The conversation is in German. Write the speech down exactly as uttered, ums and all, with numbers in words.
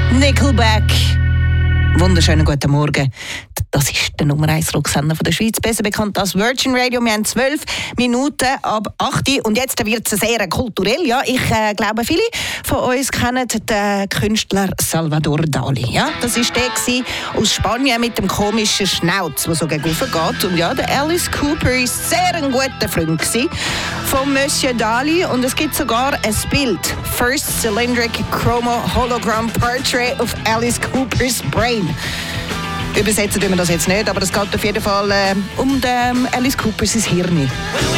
Nickelback. Wunderschönen guten Morgen. Das ist der Nummer eins Rocksender von der Schweiz, besser bekannt als Virgin Radio. Wir haben zwölf Minuten ab acht Uhr und jetzt wird es sehr kulturell. Ja, ich äh, glaube, viele von uns kennen den Künstler Salvador Dali. Ja, das war der gewesen, aus Spanien mit dem komischen Schnauz, der so gegen oben geht. Und ja, der Alice Cooper war sehr ein guter Freund gewesen von Monsieur Dali. Und es gibt sogar ein Bild, First Cylindric Chromo Hologram Portrait of Alice Cooper's Brain. Übersetzen tun wir das jetzt nicht, aber es geht auf jeden Fall äh, um den Alice Cooper sein Hirn.